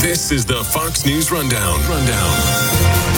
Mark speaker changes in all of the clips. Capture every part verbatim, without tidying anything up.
Speaker 1: This is the Fox News Rundown. Rundown.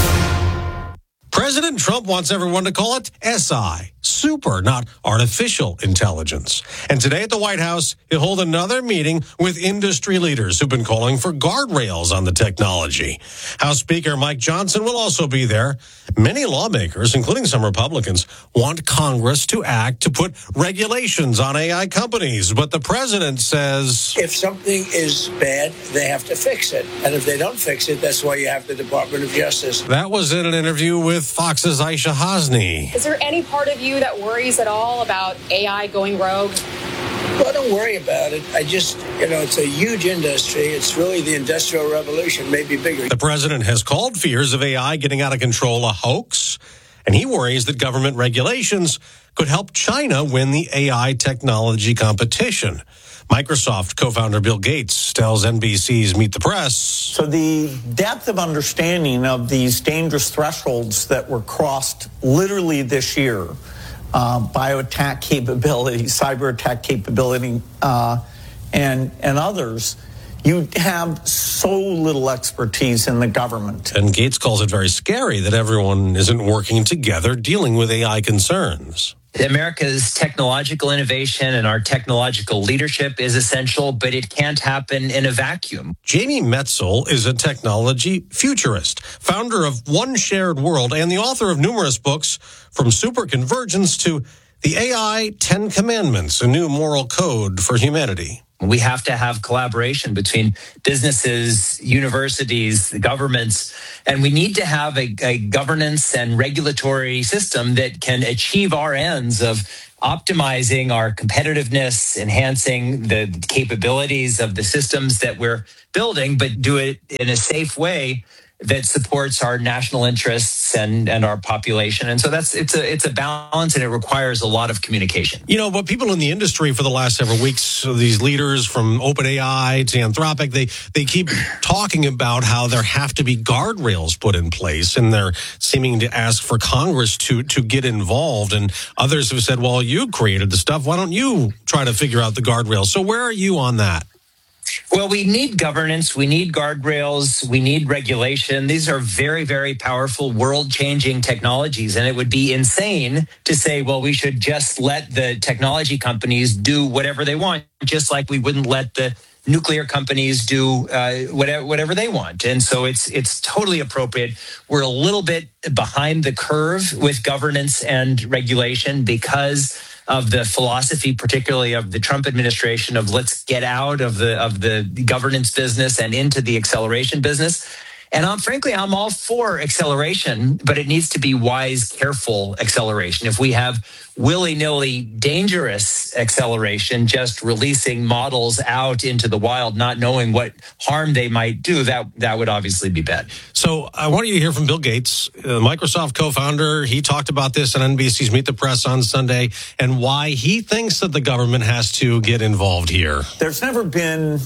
Speaker 2: President Trump wants everyone to call it S I, super, not artificial intelligence. And today at the White House, he'll hold another meeting with industry leaders who've been calling for guardrails on the technology. House Speaker Mike Johnson will also be there. Many lawmakers, including some Republicans, want Congress to act to put regulations on A I companies. But the president says,
Speaker 3: if something is bad, they have to fix it. And if they don't fix it, that's why you have the Department of Justice.
Speaker 2: That was in an interview with Fox's Aisha Hasni.
Speaker 4: Is there any part of you that worries at all about A I going rogue?
Speaker 3: Well, don't worry about it. I just, you know, it's a huge industry. It's really the Industrial Revolution, maybe bigger.
Speaker 2: The president has called fears of A I getting out of control a hoax, and he worries that government regulations could help China win the A I technology competition. Microsoft co-founder Bill Gates tells N B C's Meet the Press.
Speaker 5: So the depth of understanding of these dangerous thresholds that were crossed literally this year, uh, bioattack capability, cyber attack capability, uh, and, and others, you have so little expertise in the government.
Speaker 2: And Gates calls it very scary that everyone isn't working together dealing with A I concerns.
Speaker 6: America's technological innovation and our technological leadership is essential, but it can't happen in a vacuum.
Speaker 2: Jamie Metzl is a technology futurist, founder of One Shared World, and the author of numerous books, from Superconvergence to The A I Ten Commandments, a new moral code for humanity.
Speaker 6: We have to have collaboration between businesses, universities, governments, and we need to have a, a governance and regulatory system that can achieve our ends of optimizing our competitiveness, enhancing the capabilities of the systems that we're building, but do it in a safe way that supports our national interests and, and our population. And so that's it's a it's a balance, and it requires a lot of communication.
Speaker 2: You know, but people in the industry for the last several weeks, so these leaders from OpenAI to Anthropic, they they keep talking about how there have to be guardrails put in place, and they're seeming to ask for Congress to to get involved. And others have said, well, you created the stuff. Why don't you try to figure out the guardrails? So where are you on that?
Speaker 6: Well, we need governance, we need guardrails, we need regulation. These are very, very powerful, world-changing technologies, and it would be insane to say, well, we should just let the technology companies do whatever they want, just like we wouldn't let the nuclear companies do uh, whatever, whatever they want. And so it's it's totally appropriate. We're a little bit behind the curve with governance and regulation because of the philosophy, particularly of the Trump administration, of let's get out of the of the governance business and into the acceleration business. And I'm frankly, I'm all for acceleration, but it needs to be wise, careful acceleration. If we have willy-nilly dangerous acceleration, just releasing models out into the wild, not knowing what harm they might do, that that would obviously be bad.
Speaker 2: So I want you to hear from Bill Gates, uh, Microsoft co-founder. He talked about this on N B C's Meet the Press on Sunday and why he thinks that the government has to get involved here.
Speaker 5: There's never been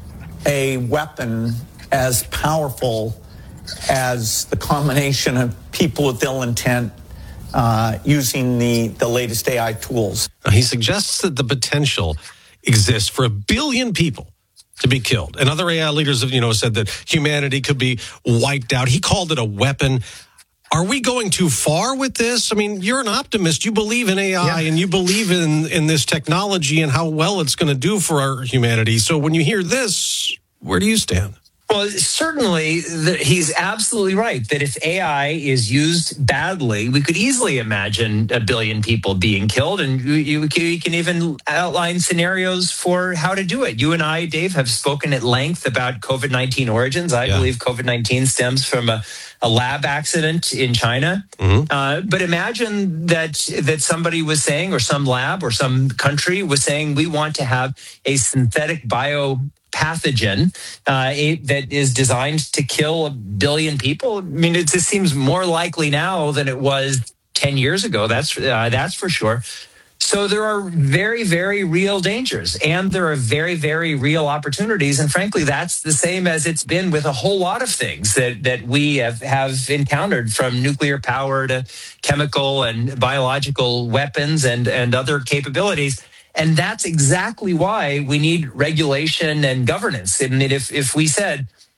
Speaker 5: a weapon as powerful as the combination of people with ill intent uh, using the, the latest A I tools.
Speaker 2: He suggests that the potential exists for a billion people to be killed. And other A I leaders have, you know, said that humanity could be wiped out. He called it a weapon. Are we going too far with this? I mean, you're an optimist. You believe in A I yeah. and you believe in, in this technology and how well it's going to do for our humanity. So when you hear this, where do you stand?
Speaker 6: Well, certainly, the, he's absolutely right that if A I is used badly, we could easily imagine a billion people being killed. And you, you, you can even outline scenarios for how to do it. You and I, Dave, have spoken at length about COVID nineteen origins. I yeah. believe COVID nineteen stems from a, a lab accident in China. Mm-hmm. Uh, but imagine that that somebody was saying, or some lab or some country was saying, we want to have a synthetic bio pathogen uh, that is designed to kill a billion people. I mean, it just seems more likely now than it was ten years ago. That's uh, that's for sure. So there are very, very real dangers, and there are very, very real opportunities. And frankly, that's the same as it's been with a whole lot of things that, that we have, have encountered, from nuclear power to chemical and biological weapons and, and other capabilities. And that's exactly why we need regulation and governance. I mean, if, if we said,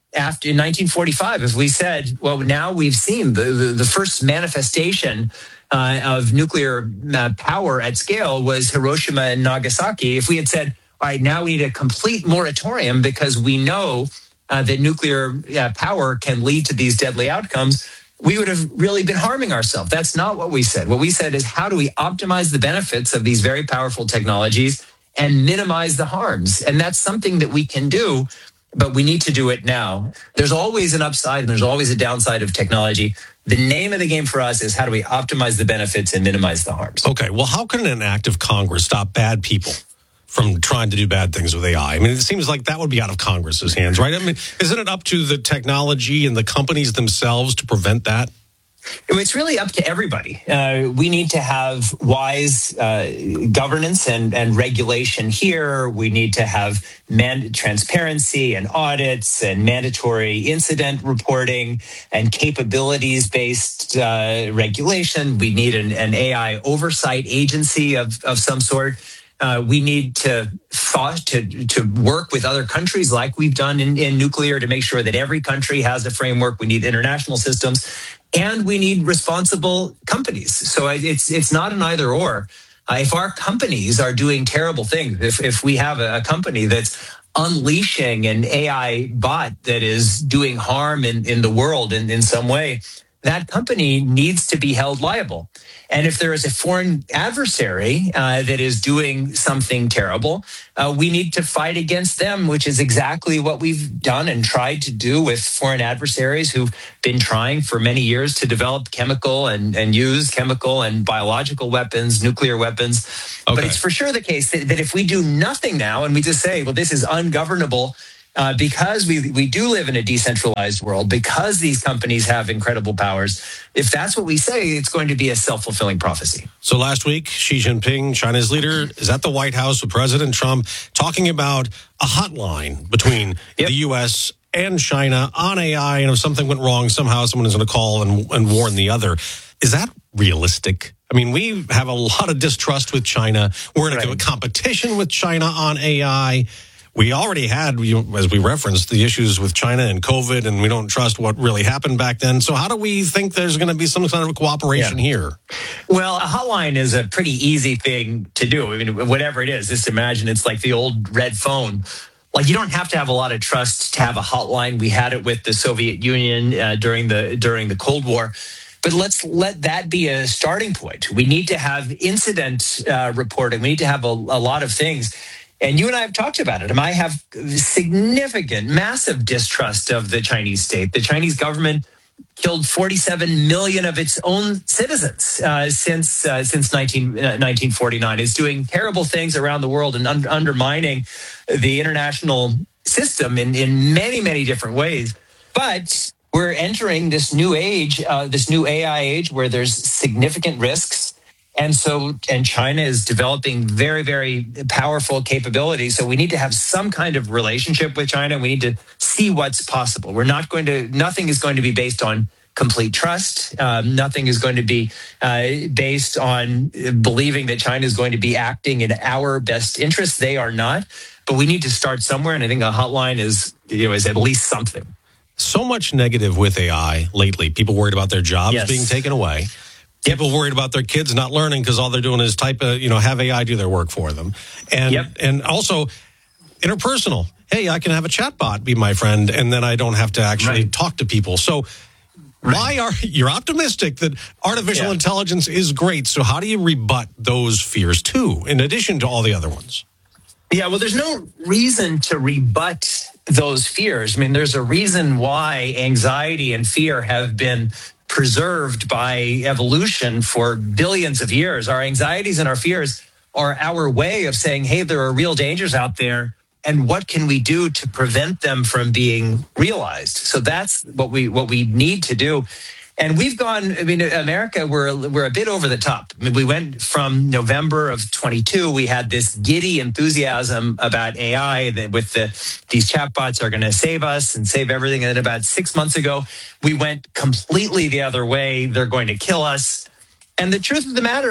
Speaker 6: after in nineteen forty-five, if we said, well, now we've seen the, the, the first manifestation uh, of nuclear uh, power at scale was Hiroshima and Nagasaki. If we had said, all right, now we need a complete moratorium because we know uh, that nuclear uh, power can lead to these deadly outcomes, we would have really been harming ourselves. That's not what we said. What we said is, how do we optimize the benefits of these very powerful technologies and minimize the harms? And that's something that we can do, but we need to do it now. There's always an upside and there's always a downside of technology. The name of the game for us is, how do we optimize the benefits and minimize the harms?
Speaker 2: Okay, well, how can an act of Congress stop bad people from trying to do bad things with A I? I mean, it seems like that would be out of Congress's hands, right? I mean, isn't it up to the technology and the companies themselves to prevent that?
Speaker 6: It's really up to everybody. Uh, we need to have wise uh, governance and, and regulation here. We need to have man- transparency and audits and mandatory incident reporting and capabilities-based uh, regulation. We need an, an A I oversight agency of, of some sort. Uh, we need to thought to to work with other countries like we've done in, in nuclear to make sure that every country has a framework. We need international systems, and we need responsible companies. So it's it's not an either or. Uh, if our companies are doing terrible things, if if we have a, a company that's unleashing an A I bot that is doing harm in, in the world in, in some way, that company needs to be held liable. And if there is a foreign adversary uh, that is doing something terrible, uh, we need to fight against them, which is exactly what we've done and tried to do with foreign adversaries who've been trying for many years to develop chemical and, and use chemical and biological weapons, nuclear weapons. Okay. But it's for sure the case that, that if we do nothing now and we just say, well, this is ungovernable, Uh, because we we do live in a decentralized world, because these companies have incredible powers, if that's what we say, it's going to be a self-fulfilling prophecy.
Speaker 2: So last week, Xi Jinping, China's leader, is at the White House with President Trump talking about a hotline between yep. the U S and China on A I. And if something went wrong, somehow someone is going to call and, and warn the other. Is that realistic? I mean, we have a lot of distrust with China. We're in a right. competition with China on A I. We already had, as we referenced, the issues with China and COVID, and we don't trust what really happened back then. So how do we think there's going to be some kind of cooperation yeah. here?
Speaker 6: Well, a hotline is a pretty easy thing to do. I mean, whatever it is, just imagine it's like the old red phone. Like, you don't have to have a lot of trust to have a hotline. We had it with the Soviet Union uh, during the during the Cold War. But let's let that be a starting point. We need to have incident uh, reporting. We need to have a, a lot of things. And you and I have talked about it. And I have significant, massive distrust of the Chinese state. The Chinese government killed forty-seven million of its own citizens uh, since uh, since nineteen forty-nine. It's doing terrible things around the world and un- undermining the international system in, in many, many different ways. But we're entering this new age, uh, this new A I age, where there's significant risks. And so, and China is developing very, very powerful capabilities. So we need to have some kind of relationship with China. We need to see what's possible. We're not going to, nothing is going to be based on complete trust. Um, nothing is going to be uh, based on believing that China is going to be acting in our best interests. They are not. But we need to start somewhere. And I think a hotline is, you know, is at least something.
Speaker 2: So much negative with A I lately. People worried about their jobs yes. being taken away. People worried about their kids not learning because all they're doing is type, a, you know, have A I do their work for them. And yep. and also interpersonal. Hey, I can have a chatbot be my friend, and then I don't have to actually right. talk to people. So right. why are you're optimistic that artificial yeah. intelligence is great? So how do you rebut those fears too, in addition to all the other ones?
Speaker 6: Yeah, well, there's no reason to rebut those fears. I mean, there's a reason why anxiety and fear have been preserved by evolution for billions of years. Our anxieties and our fears are our way of saying, hey, there are real dangers out there, and what can we do to prevent them from being realized? So that's what we what we need to do. And we've gone, I mean, America, we're, we're a bit over the top. I mean, we went from November of twenty-two, we had this giddy enthusiasm about A I, that with the these chatbots are going to save us and save everything. And then about six months ago, we went completely the other way. They're going to kill us. And the truth of the matter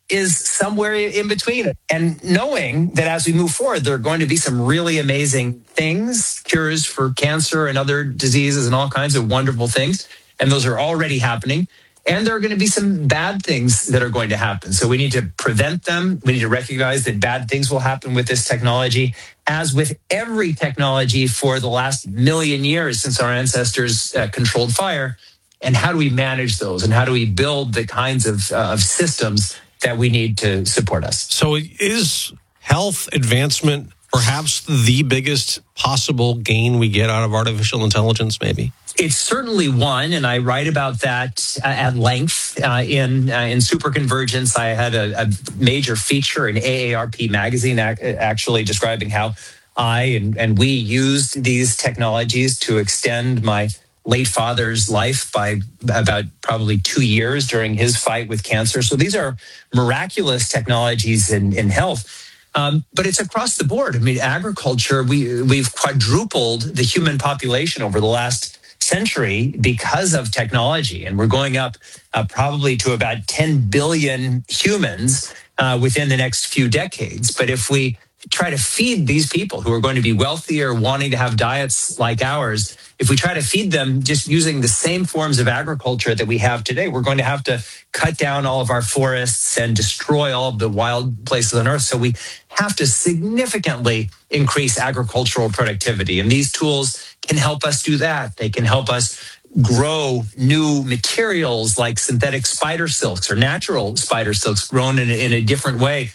Speaker 6: is somewhere in between. And knowing that as we move forward, there are going to be some really amazing things, cures for cancer and other diseases and all kinds of wonderful things. And those are already happening. And there are going to be some bad things that are going to happen. So we need to prevent them. We need to recognize that bad things will happen with this technology. As with every technology for the last million years since our ancestors uh, controlled fire, and how do we manage those? And how do we build the kinds of, uh, of systems that we need to support us?
Speaker 2: So is health advancement perhaps the biggest possible gain we get out of artificial intelligence, maybe?
Speaker 6: It's certainly one, and I write about that uh, at length uh, in uh, in Superconvergence. I had a, a major feature in A A R P magazine ac- actually describing how I and, and we used these technologies to extend my late father's life by about probably two years during his fight with cancer. So these are miraculous technologies in, in health. Um, but it's across the board. I mean, agriculture, we, we've quadrupled the human population over the last century because of technology. And we're going up uh, probably to about ten billion humans uh, within the next few decades. But if we try to feed these people who are going to be wealthier, wanting to have diets like ours, if we try to feed them just using the same forms of agriculture that we have today, we're going to have to cut down all of our forests and destroy all of the wild places on Earth. So we have to significantly increase agricultural productivity. And these tools can help us do that. They can help us grow new materials like synthetic spider silks or natural spider silks grown in a, in a different way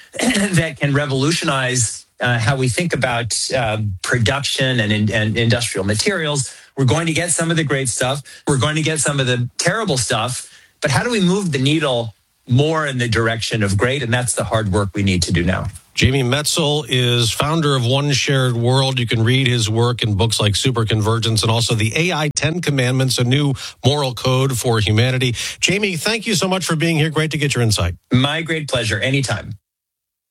Speaker 6: that can revolutionize uh, how we think about uh, production and, and industrial materials. We're going to get some of the great stuff. We're going to get some of the terrible stuff. But how do we move the needle more in the direction of great? And that's the hard work we need to do now.
Speaker 2: Jamie Metzl is founder of One Shared World. You can read his work in books like Superconvergence and also the A I Ten Commandments, a new moral code for humanity. Jamie, thank you so much for being here. Great to get your insight.
Speaker 6: My great pleasure. Anytime.